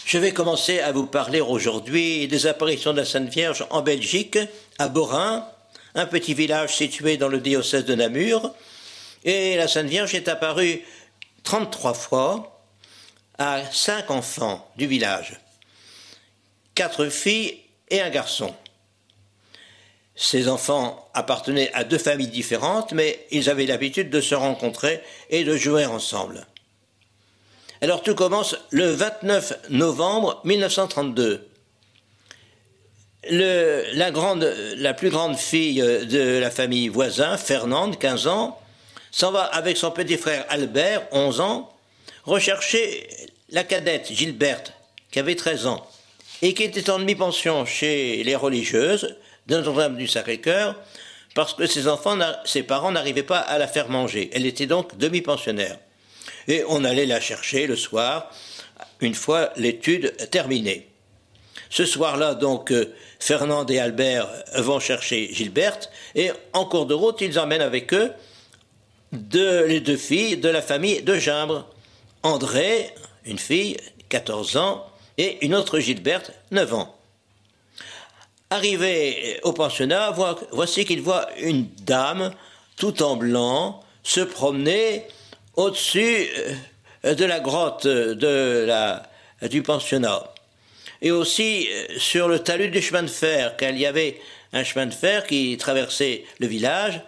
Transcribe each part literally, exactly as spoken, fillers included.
Je vais commencer à vous parler aujourd'hui des apparitions de la Sainte Vierge en Belgique, à Borin, un petit village situé dans le diocèse de Namur. Et la Sainte Vierge est apparue trente-trois fois à cinq enfants du village, quatre filles et un garçon. Ces enfants appartenaient à deux familles différentes, mais ils avaient l'habitude de se rencontrer et de jouer ensemble. Alors tout commence le vingt-neuf novembre mille neuf cent trente-deux. Le, la, grande, la plus grande fille de la famille voisin, Fernande, quinze ans, s'en va avec son petit frère Albert, onze ans, rechercher la cadette Gilberte, qui avait treize ans, et qui était en demi-pension chez les religieuses de Notre-Dame du Sacré-Cœur, parce que ses enfants, ses parents n'arrivaient pas à la faire manger. Elle était donc demi-pensionnaire. Et on allait la chercher le soir, une fois l'étude terminée. Ce soir-là, donc, Fernande et Albert vont chercher Gilberte, et en cours de route, ils emmènent avec eux deux, les deux filles de la famille de Gimbre. André, une fille, quatorze ans, et une autre Gilberte, neuf ans. Arrivé au pensionnat, voici qu'ils voient une dame, tout en blanc, se promener au-dessus de la grotte de la, du pensionnat. Et aussi sur le talus du chemin de fer, car il y avait un chemin de fer qui traversait le village,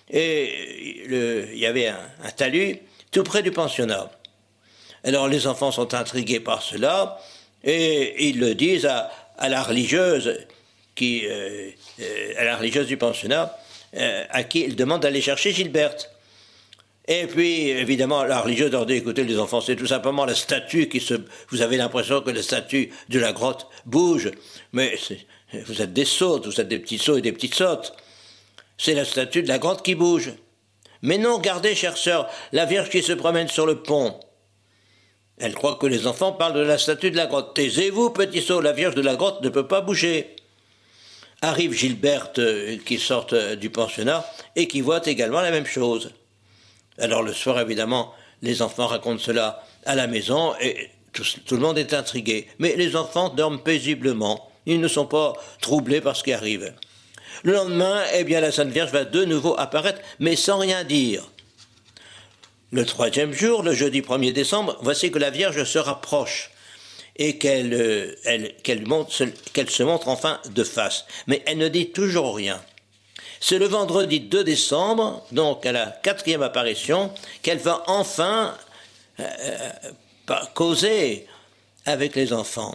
et le, il y avait un, un talus tout près du pensionnat. Alors les enfants sont intrigués par cela, et ils le disent à, à la religieuse, qui, euh, à la religieuse du pensionnat, euh, à qui ils demandent d'aller chercher Gilberte. Et puis, évidemment, la religieuse leur dit, écoutez les enfants, c'est tout simplement la statue qui se... Vous avez l'impression que la statue de la grotte bouge, mais vous êtes des sottes, vous êtes des petits sots et des petites sottes. C'est la statue de la grotte qui bouge. Mais non, regardez, chère sœur, la Vierge qui se promène sur le pont. Elle croit que les enfants parlent de la statue de la grotte. Taisez-vous, petit sot, la Vierge de la grotte ne peut pas bouger. Arrive Gilberte, euh, qui sort euh, du pensionnat, et qui voit également la même chose. Alors le soir, évidemment, les enfants racontent cela à la maison et tout, tout le monde est intrigué. Mais les enfants dorment paisiblement. Ils ne sont pas troublés par ce qui arrive. Le lendemain, eh bien, la Sainte Vierge va de nouveau apparaître, mais sans rien dire. Le troisième jour, le jeudi premier décembre, voici que la Vierge se rapproche et qu'elle, euh, elle, qu'elle, montre, qu'elle se montre enfin de face. Mais elle ne dit toujours rien. C'est le vendredi deux décembre, donc à la quatrième apparition, qu'elle va enfin euh, causer avec les enfants.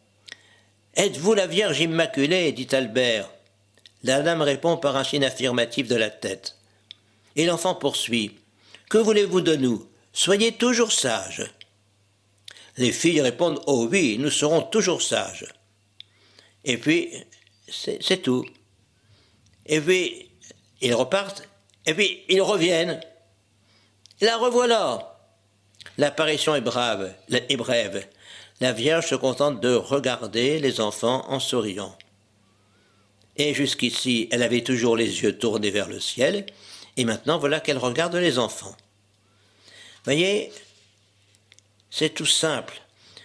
« Êtes-vous la Vierge Immaculée ?» dit Albert. La dame répond par un signe affirmatif de la tête. Et l'enfant poursuit. « Que voulez-vous de nous? Soyez toujours sages. » Les filles répondent « Oh oui, nous serons toujours sages. » Et puis, c'est, c'est tout. Et puis, ils repartent, et puis, ils reviennent. La revoilà. L'apparition est brave, est brève. La Vierge se contente de regarder les enfants en souriant. Et jusqu'ici, elle avait toujours les yeux tournés vers le ciel, et maintenant, voilà qu'elle regarde les enfants. Voyez, c'est tout simple.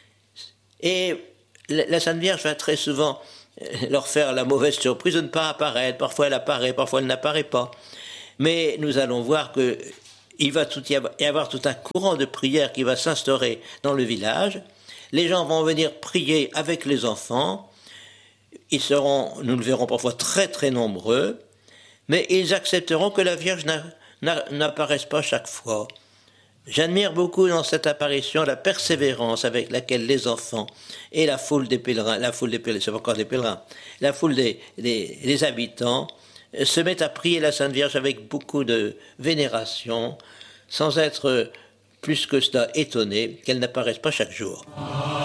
Et la Sainte Vierge va très souvent leur faire la mauvaise surprise de ne pas apparaître. Parfois elle apparaît, parfois elle n'apparaît pas. Mais nous allons voir qu'il va tout y avoir, y avoir tout un courant de prière qui va s'instaurer dans le village. Les gens vont venir prier avec les enfants. Ils seront, nous le verrons parfois, très très nombreux. Mais ils accepteront que la Vierge n'apparaisse pas chaque fois. J'admire beaucoup dans cette apparition la persévérance avec laquelle les enfants et la foule des pèlerins, la foule des pèlerins, c'est pas encore des pèlerins, la foule des, des, des habitants se mettent à prier la Sainte Vierge avec beaucoup de vénération, sans être plus que cela étonnés qu'elle n'apparaisse pas chaque jour.